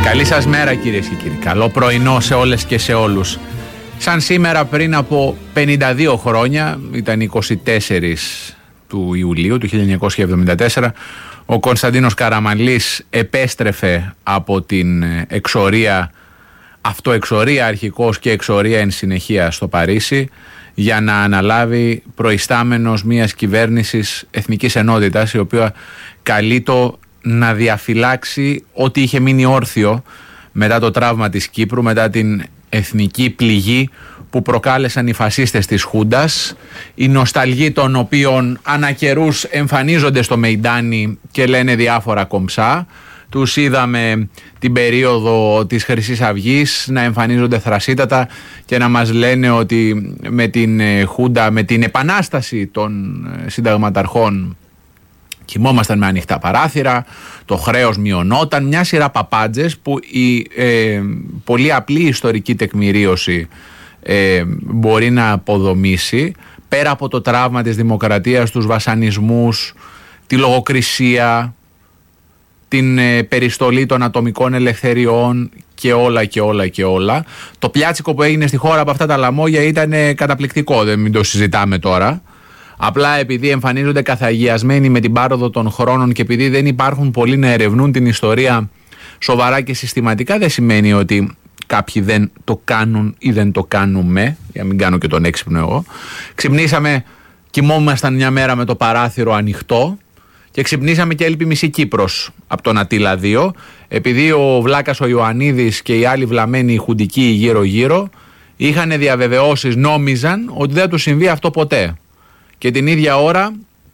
Καλή σας μέρα κυρίες και κύριοι. Καλό πρωινό σε όλες και σε όλους. Σαν σήμερα πριν από 52 χρόνια, ήταν 24 του Ιουλίου του 1974, ο Κωνσταντίνος Καραμανλής επέστρεφε από την εξορία, αυτοεξορία αρχικώς και εξορία εν συνεχεία στο Παρίσι, για να αναλάβει προϊστάμενος μιας κυβέρνησης εθνικής ενότητας, η οποία καλείτο να διαφυλάξει ό,τι είχε μείνει όρθιο μετά το τραύμα της Κύπρου, μετά την εθνική πληγή που προκάλεσαν οι φασίστες της Χούντας, οι νοσταλγοί των οποίων ανά καιρούς εμφανίζονται στο Μεϊντάνι και λένε διάφορα κομψά. Τους είδαμε την περίοδο της Χρυσής Αυγής να εμφανίζονται θρασίτατα και να μας λένε ότι με την Χούντα, με την επανάσταση των συνταγματαρχών, κοιμόμασταν με ανοιχτά παράθυρα, το χρέος μειωνόταν, μια σειρά παπάντζες που η πολύ απλή ιστορική τεκμηρίωση μπορεί να αποδομήσει, πέρα από το τραύμα της δημοκρατίας, τους βασανισμούς, τη λογοκρισία, την περιστολή των ατομικών ελευθεριών και όλα. Το πιάτσικο που έγινε στη χώρα από αυτά τα λαμόγια ήταν καταπληκτικό, δεν το συζητάμε τώρα. Απλά επειδή εμφανίζονται καθαγιασμένοι με την πάροδο των χρόνων και επειδή δεν υπάρχουν πολλοί να ερευνούν την ιστορία σοβαρά και συστηματικά, δεν σημαίνει ότι κάποιοι δεν το κάνουν ή δεν το κάνουμε, για να μην κάνω και τον έξυπνο εγώ. Ξυπνήσαμε, κοιμόμασταν μια μέρα με το παράθυρο ανοιχτό και ξυπνήσαμε και έλειπε μισή Κύπρος από τον Αττήλα 2, επειδή ο Βλάκας ο Ιωαννίδης και οι άλλοι βλαμμένοι χουντικοί γύρω-γύρω είχαν διαβεβαιώσεις, νόμιζαν ότι δεν τους συμβεί αυτό ποτέ. Και την ίδια ώρα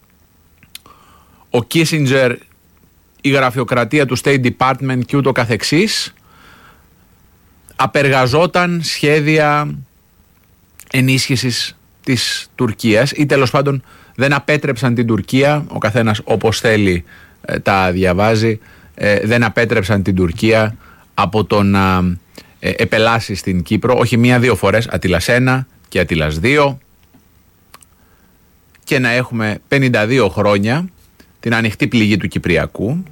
ο Κίσινджερ, η γραφειοκρατία του State Department και ούτω καθεξής απεργαζόταν σχέδια ενίσχυσης της Τουρκίας ή τέλος πάντων δεν απέτρεψαν την Τουρκία, ο καθένας όπως θέλει τα διαβάζει, δεν απέτρεψαν την Τουρκία από το να επελάσει στην Κύπρο, όχι μία-δύο φορές, Αττήλας 1 και Αττήλας 2, και να έχουμε 52 χρόνια την ανοιχτή πληγή του Κυπριακού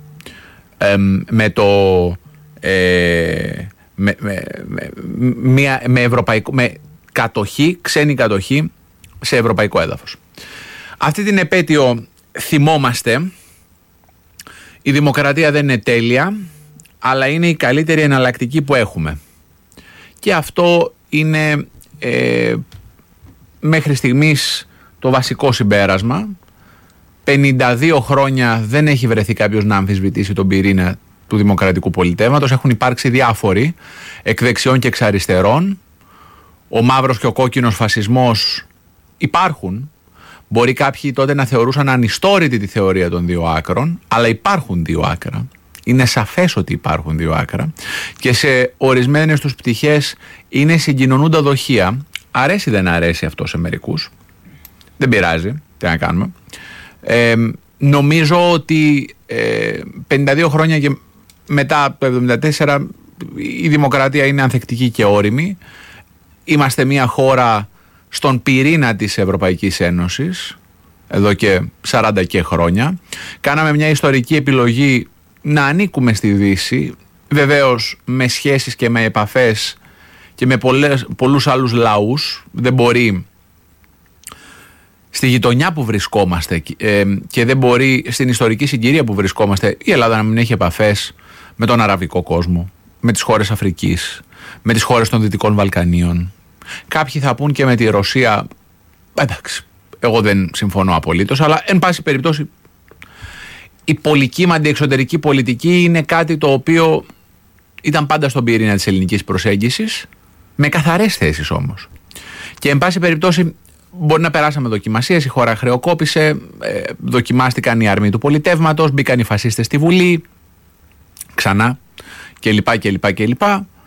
με κατοχή, ξένη κατοχή σε ευρωπαϊκό έδαφος. Αυτή την επέτειο θυμόμαστε. Η δημοκρατία δεν είναι τέλεια, αλλά είναι η καλύτερη εναλλακτική που έχουμε. Και αυτό είναι μέχρι στιγμής το βασικό συμπέρασμα. 52 χρόνια δεν έχει βρεθεί κάποιος να αμφισβητήσει τον πυρήνα του δημοκρατικού πολιτεύματος. Έχουν υπάρξει διάφοροι εκ δεξιών και εξ αριστερών. Ο μαύρος και ο κόκκινος φασισμός υπάρχουν. Μπορεί κάποιοι τότε να θεωρούσαν ανιστόρητη τη θεωρία των δύο άκρων, αλλά υπάρχουν δύο άκρα. Είναι σαφές ότι υπάρχουν δύο άκρα και σε ορισμένες τους πτυχές είναι συγκοινωνούντα δοχεία. Αρέσει δεν αρέσει αυτό σε μερικούς. Δεν πειράζει, τι να κάνουμε. Νομίζω ότι 52 χρόνια και μετά το 1974 η δημοκρατία είναι ανθεκτική και όριμη. Είμαστε μια χώρα στον πυρήνα της Ευρωπαϊκής Ένωσης εδώ και 40 και χρόνια. Κάναμε μια ιστορική επιλογή να ανήκουμε στη Δύση, βεβαίως με σχέσεις και με επαφές και με πολλούς άλλους λαούς. Δεν μπορεί στη γειτονιά που βρισκόμαστε και δεν μπορεί στην ιστορική συγκυρία που βρισκόμαστε η Ελλάδα να μην έχει επαφές με τον αραβικό κόσμο, με τις χώρες Αφρικής, με τις χώρες των Δυτικών Βαλκανίων. Κάποιοι θα πούν και με τη Ρωσία. Εντάξει, εγώ δεν συμφωνώ απολύτως, αλλά εν πάση περιπτώσει η πολυκύμαντη εξωτερική πολιτική είναι κάτι το οποίο ήταν πάντα στον πυρήνα της ελληνικής προσέγγισης, με καθαρές θέσεις όμως. Και εν πάση περιπτώσει μπορεί να περάσαμε δοκιμασίες, η χώρα χρεοκόπησε, δοκιμάστηκαν οι αρμοί του πολιτεύματος, μπήκαν οι φασίστες στη Βουλή, ξανά κλπ.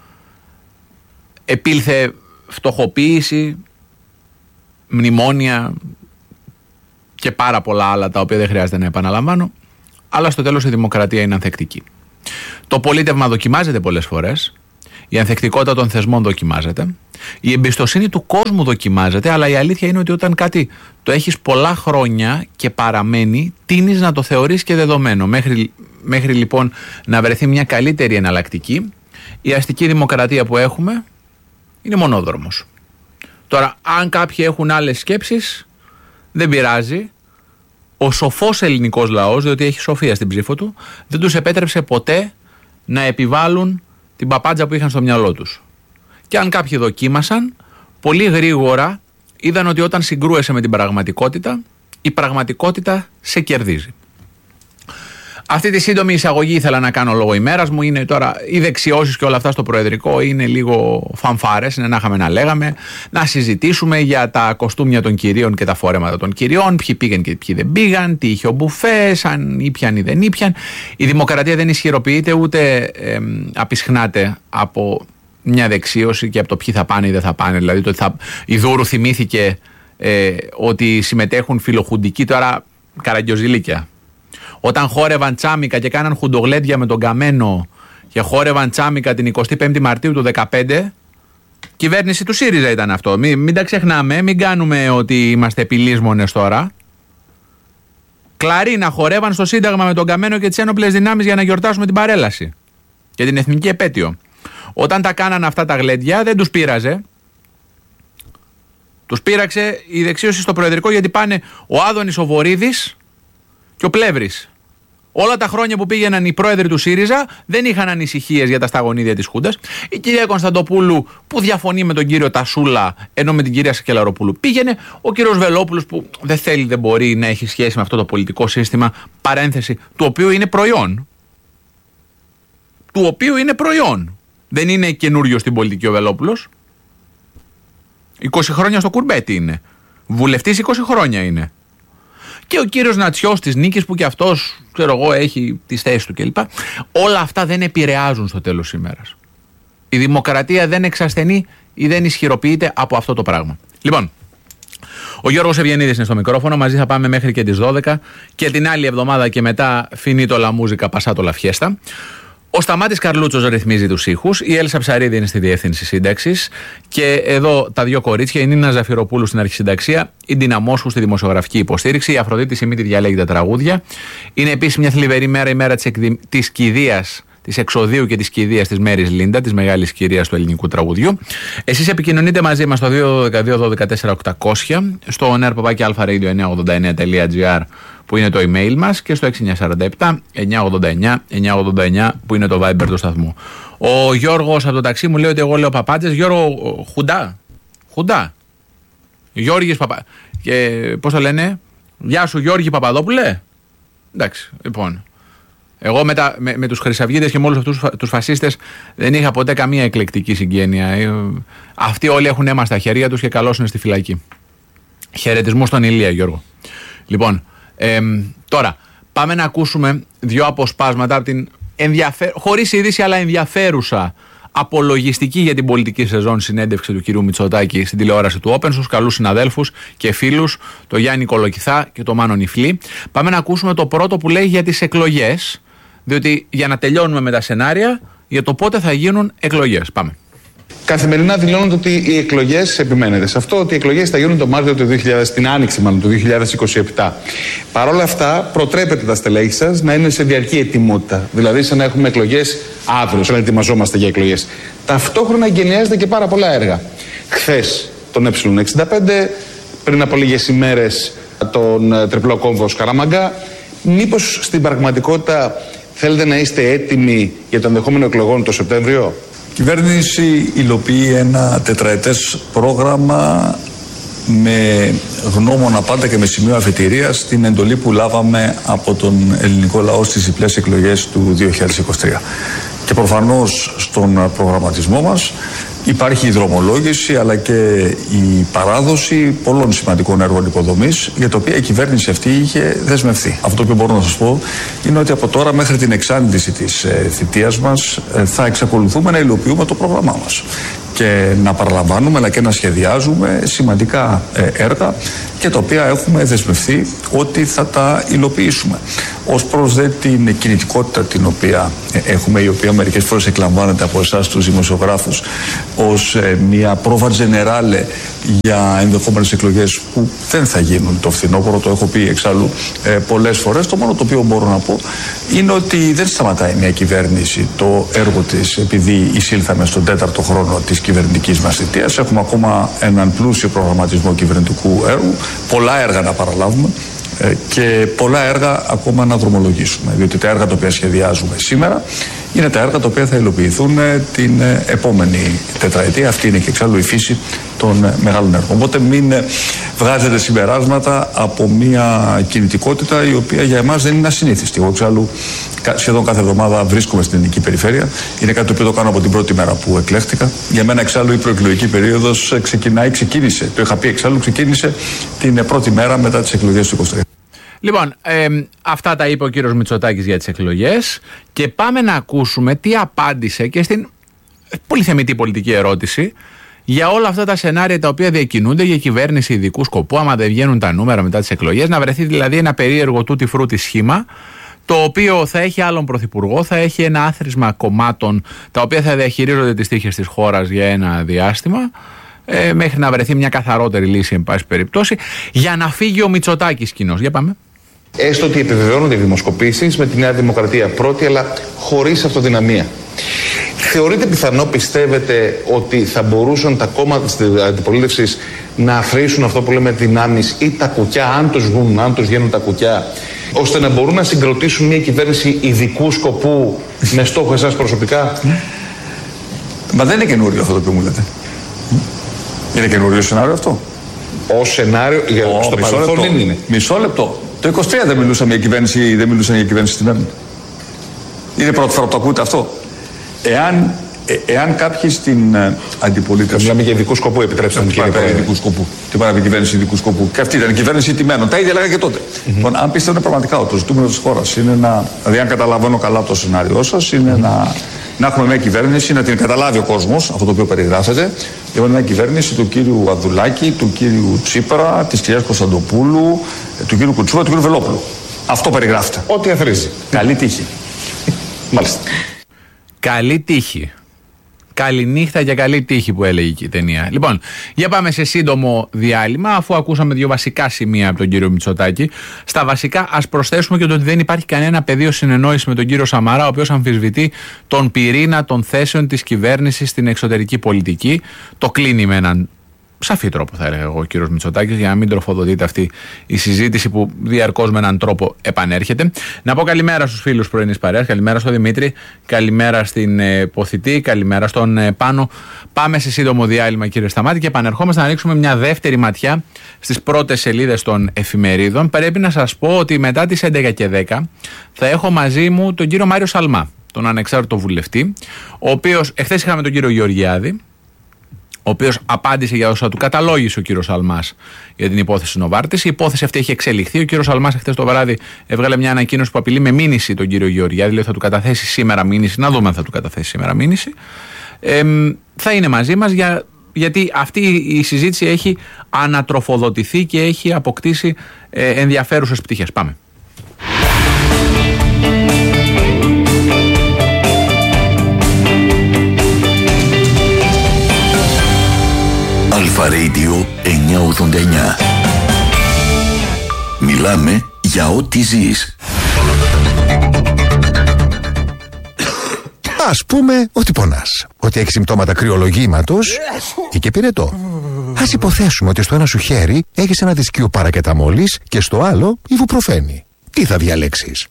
Επήλθε φτωχοποίηση, μνημόνια και πάρα πολλά άλλα τα οποία δεν χρειάζεται να επαναλαμβάνω, αλλά στο τέλος η δημοκρατία είναι ανθεκτική. Το πολίτευμα δοκιμάζεται πολλές φορές, η ανθεκτικότητα των θεσμών δοκιμάζεται, η εμπιστοσύνη του κόσμου δοκιμάζεται, αλλά η αλήθεια είναι ότι όταν κάτι το έχεις πολλά χρόνια και παραμένει, τείνεις να το θεωρείς και δεδομένο. Μέχρι λοιπόν να βρεθεί μια καλύτερη εναλλακτική, η αστική δημοκρατία που έχουμε είναι μονόδρομος. Τώρα, αν κάποιοι έχουν άλλες σκέψεις, δεν πειράζει. Ο σοφός ελληνικός λαός, διότι έχει σοφία στην ψήφο του, δεν τους επέτρεψε ποτέ να επιβάλλουν την παπάντζα που είχαν στο μυαλό τους. Και αν κάποιοι δοκίμασαν, πολύ γρήγορα είδαν ότι όταν συγκρούεσαι με την πραγματικότητα, η πραγματικότητα σε κερδίζει. Αυτή τη σύντομη εισαγωγή ήθελα να κάνω λόγω ημέρας μου. Είναι τώρα οι δεξιώσεις και όλα αυτά στο προεδρικό είναι λίγο φανφάρες. Είναι να είχαμε να λέγαμε, να συζητήσουμε για τα κοστούμια των κυρίων και τα φορέματα των κυριών, ποιοι πήγαν και ποιοι δεν πήγαν, τι είχε ο μπουφές, αν ήπιαν ή δεν ήπιαν. Η δημοκρατία δεν ισχυροποιείται ούτε απισχνάται από μια δεξίωση και από το ποιοι θα πάνε ή δεν θα πάνε. Δηλαδή, η Δούρου θυμήθηκε ότι συμμετέχουν φιλοχουντικοί τώρα καραγκιοζηλίκια. Όταν χόρευαν τσάμικα και κάναν χουντογλέντια με τον Καμένο και χόρευαν τσάμικα την 25η Μαρτίου του 2015, κυβέρνηση του ΣΥΡΙΖΑ ήταν αυτό. Μην τα ξεχνάμε, μην κάνουμε ότι είμαστε επιλύσμονες τώρα. Κλαρίνα χορεύαν στο Σύνταγμα με τον Καμένο και τις ένοπλες δυνάμεις για να γιορτάσουμε την παρέλαση και την εθνική επέτειο. Όταν τα κάναν αυτά τα γλέντια δεν τους πείραζε. Τους πείραξε η δεξίωση στο προεδρικό, γιατί πάνε ο Άδωνης, ο Βορίδης και ο Πλεύρης. Όλα τα χρόνια που πήγαιναν οι πρόεδροι του ΣΥΡΙΖΑ δεν είχαν ανησυχίες για τα σταγονίδια της Χούντας. Η κυρία Κωνσταντοπούλου που διαφωνεί με τον κύριο Τασούλα, ενώ με την κυρία Σακελαροπούλου πήγαινε. Ο κύριος Βελόπουλος που δεν θέλει, δεν μπορεί να έχει σχέση με αυτό το πολιτικό σύστημα, παρένθεση, του οποίου είναι προϊόν. Του οποίου είναι προϊόν. Δεν είναι καινούριο στην πολιτική ο Βελόπουλος. 20 χρόνια στο κουρμπέτι είναι. Βουλευτής 20 χρόνια είναι. Και ο κύριος Νατσιός της Νίκης που και αυτός, ξέρω εγώ, έχει τις θέσεις του κλπ. Όλα αυτά δεν επηρεάζουν στο τέλος της ημέρας. Η δημοκρατία δεν εξασθενεί ή δεν ισχυροποιείται από αυτό το πράγμα. Λοιπόν, ο Γιώργος Ευγενίδης είναι στο μικρόφωνο. Μαζί θα πάμε μέχρι και τις 12 και την άλλη εβδομάδα και μετά finito la musica, passato la fiesta. Ο Σταμάτης Καρλούτσος ρυθμίζει τους ήχους, η Έλσα Ψαρίδη είναι στη διεύθυνση σύνταξης και εδώ τα δύο κορίτσια, η Νίνα Ζαφυροπούλου στην αρχισυνταξία, η Ντίνα Μόσχου στη δημοσιογραφική υποστήριξη, η Αφροδίτη Σιμίτη διαλέγει τα τραγούδια. Είναι επίσης μια θλιβερή μέρα, η μέρα της κηδείας, της εξοδείου και της κηδείας της Μέρης Λίντα, της μεγάλης κυρίας του ελληνικού τραγουδιού. Εσείς επικοινωνείτε μαζί μας στο 212-212-4800, στο nerpapaki-alpha-radio989.gr που είναι το email μας και στο 6947-989-989 που είναι το Viber του σταθμού. Ο Γιώργος από το ταξί μου λέει ότι εγώ λέω παπάντζες. Γιώργο, Χουντά. Γιώργης Παπα... Και πώς το λένε, γεια σου Γιώργη Παπαδόπουλε. Εντάξει, λοιπόν. Εγώ με τους χρυσαυγίτες και με όλους αυτούς τους φασίστες δεν είχα ποτέ καμία εκλεκτική συγγένεια. Αυτοί όλοι έχουν αίμα στα χέρια τους και καλώς είναι στη φυλακή. Χαιρετισμού στον Ηλία, Γιώργο. Λοιπόν, τώρα πάμε να ακούσουμε δύο αποσπάσματα από την χωρίς είδηση αλλά ενδιαφέρουσα απολογιστική για την πολιτική σεζόν συνέντευξη του κυρίου Μητσοτάκη στην τηλεόραση του Open στους καλούς συναδέλφους και φίλους, το Γιάννη Κολοκυθά και το Μάνο Νιφλή. Πάμε να ακούσουμε το πρώτο που λέει για τις εκλογές, διότι για να τελειώνουμε με τα σενάρια για το πότε θα γίνουν εκλογές. Πάμε. Καθημερινά δηλώνονται ότι οι εκλογές, επιμένετε σε αυτό, ότι οι εκλογές θα γίνουν το Μάρτιο του 2000, την Άνοιξη μάλλον του 2027. Παρ' όλα αυτά, προτρέπετε τα στελέχη σας να είναι σε διαρκή ετοιμότητα. Δηλαδή, σαν να έχουμε εκλογές αύριο, σαν να ετοιμαζόμαστε για εκλογές. Ταυτόχρονα εγκαινιάζεται και πάρα πολλά έργα. Χθες τον Ε65, πριν από λίγες ημέρες τον τριπλό κόμβο Σκαραμαγκά. Μήπως στην πραγματικότητα θέλετε να είστε έτοιμοι για το ενδεχόμενο εκλογών το Σεπτέμβριο? Η κυβέρνηση υλοποιεί ένα τετραετές πρόγραμμα με γνώμονα πάντα και με σημείο αφετηρίας την εντολή που λάβαμε από τον ελληνικό λαό στις διπλές εκλογές του 2023. Και προφανώς στον προγραμματισμό μας υπάρχει η δρομολόγηση αλλά και η παράδοση πολλών σημαντικών έργων υποδομής για τα οποία η κυβέρνηση αυτή είχε δεσμευτεί. Αυτό που μπορώ να σας πω είναι ότι από τώρα μέχρι την εξάντληση της θητείας μας θα εξακολουθούμε να υλοποιούμε το πρόγραμμά μας. Και και να παραλαμβάνουμε αλλά και να σχεδιάζουμε σημαντικά έργα και τα οποία έχουμε δεσμευθεί ότι θα τα υλοποιήσουμε. Ως προς δε την κινητικότητα την οποία έχουμε, η οποία μερικές φορές εκλαμβάνεται από εσάς τους δημοσιογράφους ως μια πρόβα τζενεράλε για ενδεχόμενες εκλογές που δεν θα γίνουν το φθινόπωρο, το έχω πει εξάλλου πολλές φορές. Το μόνο το οποίο μπορώ να πω είναι ότι δεν σταματάει μια κυβέρνηση το έργο της επειδή εισήλθαμε στον 4ο χρόνο της κυβερνητικής μας θητείας. Έχουμε ακόμα έναν πλούσιο προγραμματισμό κυβερνητικού έργου, πολλά έργα να παραλάβουμε και πολλά έργα ακόμα να δρομολογήσουμε, διότι τα έργα τα οποία σχεδιάζουμε σήμερα είναι τα έργα τα οποία θα υλοποιηθούν την επόμενη τετραετία. Αυτή είναι και εξάλλου η φύση των μεγάλων έργων. Οπότε μην βγάζετε συμπεράσματα από μια κινητικότητα η οποία για εμάς δεν είναι ασυνήθιστη. Εγώ εξάλλου σχεδόν κάθε εβδομάδα βρίσκομαι στην ελληνική περιφέρεια. Είναι κάτι το οποίο το κάνω από την πρώτη μέρα που εκλέχτηκα. Για μένα εξάλλου η προεκλογική περίοδος ξεκίνησε. Το είχα πει εξάλλου, ξεκίνησε την πρώτη μέρα μετά τις εκλογές του 23. Λοιπόν, αυτά τα είπε ο κύριος Μητσοτάκης για τις εκλογές και πάμε να ακούσουμε τι απάντησε και στην πολύ θεμιτή πολιτική ερώτηση για όλα αυτά τα σενάρια τα οποία διακινούνται για κυβέρνηση ειδικού σκοπού, άμα δεν βγαίνουν τα νούμερα μετά τις εκλογές, να βρεθεί δηλαδή ένα περίεργο τούτη φρούτη σχήμα, το οποίο θα έχει άλλον πρωθυπουργό, θα έχει ένα άθροισμα κομμάτων τα οποία θα διαχειρίζονται τις τύχες της χώρας για ένα διάστημα, μέχρι να βρεθεί μια καθαρότερη λύση, εν πάση περιπτώσει, για να φύγει ο Μητσοτάκης κοινός. Για πάμε. Έστω ότι επιβεβαιώνονται οι δημοσκοπήσεις με τη Νέα Δημοκρατία πρώτη, αλλά χωρίς αυτοδυναμία. Θεωρείτε πιθανό, πιστεύετε, ότι θα μπορούσαν τα κόμματα της αντιπολίτευσης να αφρίσουν αυτό που λέμε δυνάμεις ή τα κουκιά, αν τους βγαίνουν τα κουκιά, ώστε να μπορούν να συγκροτήσουν μια κυβέρνηση ειδικού σκοπού με στόχο εσάς προσωπικά? Μα δεν είναι καινούριο αυτό το οποίο μου λέτε. Είναι καινούριο σενάριο αυτό? Ως σενάριο, στο παρελθόν είναι. Μισό λεπτό. Το 23 δεν μιλούσαν για κυβέρνηση στην Ένωση. Είναι πρώτη φορά που το ακούτε αυτό? Εάν κάποιοι στην αντιπολίτευση. Μιλάμε για ειδικού σκοπού, επιτρέψτε μου κύριε Πρόεδρε. Ειδικού σκοπού. Τι παρά κυβέρνηση ειδικού σκοπού. Και αυτή ήταν η κυβέρνηση τιμένων. Τα ίδια λέγα και τότε. Λοιπόν, αν πιστεύετε πραγματικά ότι το ζητούμενο της χώρας είναι να. Δηλαδή, αν καταλαβαίνω καλά το σενάριό σας, είναι να έχουμε μια κυβέρνηση, να την καταλάβει ο κόσμος, αυτό το οποίο περιγράφεται. Έχουμε μια κυβέρνηση του κύριου Ανδρουλάκη, του κύριου Τσίπρα, της κυρίας Κωνσταντοπούλου, του κύριου Κουτσούρα, του κύριου Βελόπουλου. Αυτό περιγράφεται. Ό,τι αθροίζει. Καλή τύχη. Μάλιστα. Καλή τύχη. Καληνύχτα και καλή τύχη που έλεγε και η ταινία. Λοιπόν, για πάμε σε σύντομο διάλειμμα, αφού ακούσαμε δύο βασικά σημεία από τον κύριο Μητσοτάκη. Στα βασικά, ας προσθέσουμε και το ότι δεν υπάρχει κανένα πεδίο συνεννόηση με τον κύριο Σαμαρά, ο οποίος αμφισβητεί τον πυρήνα των θέσεων της κυβέρνησης στην εξωτερική πολιτική. Το κλείνει με έναν σαφή τρόπο, θα έλεγα εγώ, ο κύριος Μητσοτάκης, για να μην τροφοδοτείται αυτή η συζήτηση που διαρκώς με έναν τρόπο επανέρχεται. Να πω καλημέρα στους φίλους πρωινής παρέας, καλημέρα στον Δημήτρη, καλημέρα στην Ποθητή, καλημέρα στον Πάνο. Πάμε σε σύντομο διάλειμμα, κύριε Σταμάτη, και επανερχόμαστε να ρίξουμε μια δεύτερη ματιά στις πρώτες σελίδες των εφημερίδων. Πρέπει να σας πω ότι μετά τις 11 και 10 θα έχω μαζί μου τον κύριο Μάριο Σαλμά, τον ανεξάρτητο βουλευτή, ο οποίος εχθές είχαμε τον κύριο Γεωργιάδη, ο οποίος απάντησε για όσα του καταλόγησε ο κύριος Σαλμάς για την υπόθεση Νοβάρτης. Η υπόθεση αυτή έχει εξελιχθεί. Ο κύριος Σαλμάς χθες το βράδυ έβγαλε μια ανακοίνωση που απειλεί με μήνυση τον κύριο Γεωργιάδη. Λέει θα του καταθέσει σήμερα μήνυση. Να δούμε αν θα του καταθέσει σήμερα μήνυση. Θα είναι μαζί μας γιατί αυτή η συζήτηση έχει ανατροφοδοτηθεί και έχει αποκτήσει ενδιαφέρουσες πτυχές. Πάμε. Αλφα Radio 989. Μιλάμε για ό,τι ζεις. Ας πούμε ότι πονάς, ότι έχεις συμπτώματα κρυολογήματος ή και πυρετό. Ας υποθέσουμε ότι στο ένα σου χέρι έχεις ένα δισκείο παρακεταμόλης και στο άλλο ιβουπροφένη. Τι θα διαλέξεις?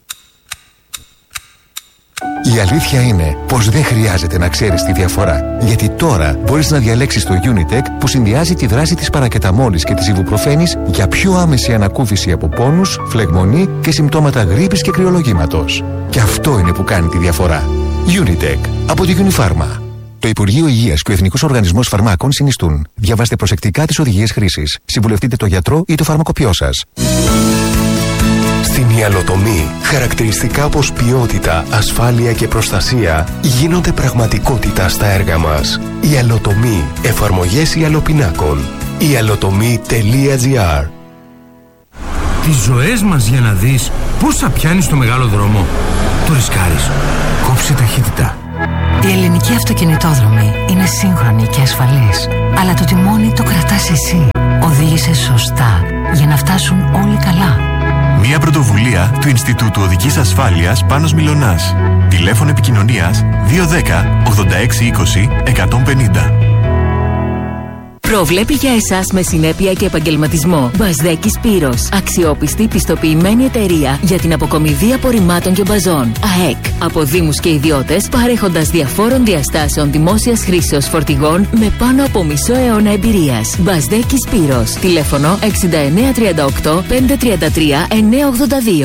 Η αλήθεια είναι πως δεν χρειάζεται να ξέρεις τη διαφορά, γιατί τώρα μπορείς να διαλέξεις το Unitec που συνδυάζει τη δράση της παρακεταμόλης και της ιβουπροφένης για πιο άμεση ανακούφιση από πόνους, φλεγμονή και συμπτώματα γρίπης και κρυολογήματος. Και αυτό είναι που κάνει τη διαφορά. Unitec από τη Unifarma. Το Υπουργείο Υγείας και ο Εθνικός Οργανισμός Φαρμάκων συνιστούν. Διαβάστε προσεκτικά τις οδηγίες χρήσης. Συμβουλευτείτε τον γιατρό ή το φαρμακοποιό σας. Στην Ιαλοτομή, χαρακτηριστικά όπως ποιότητα, ασφάλεια και προστασία γίνονται πραγματικότητα στα έργα μας. Ιαλοτομή, εφαρμογές ιαλοπινάκων. Ιαλοτομή.gr. Τις ζωές μας για να δεις πόσα πιάνεις στο μεγάλο δρόμο. Το ρισκάρεις. Κόψε ταχύτητα. Η ελληνική αυτοκινητόδρομη είναι σύγχρονη και ασφαλής. Αλλά το τιμόνι το κρατάς εσύ. Οδήγησε σωστά για να φτάσουν όλοι καλά. Μια πρωτοβουλία του Ινστιτούτου Οδικής Ασφάλειας Πάνος Μιλωνάς. Τηλέφωνο επικοινωνίας 210 86 20 150. Προβλέπει για εσάς με συνέπεια και επαγγελματισμό. Μπαζδέκης Πύρος. Αξιόπιστη πιστοποιημένη εταιρεία για την αποκομιδή απορριμμάτων και μπαζών. ΑΕΚ. Από δήμους και ιδιώτες, παρέχοντας διαφόρων διαστάσεων δημόσιας χρήσεως φορτηγών με πάνω από μισό αιώνα εμπειρίας. Μπαζδέκης Πύρος. Τηλέφωνο 6938 533 982.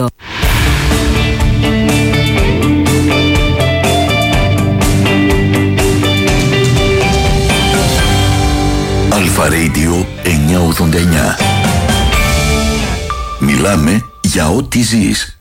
Αλφα Radio 989. Μιλάμε για ό,τι ζεις.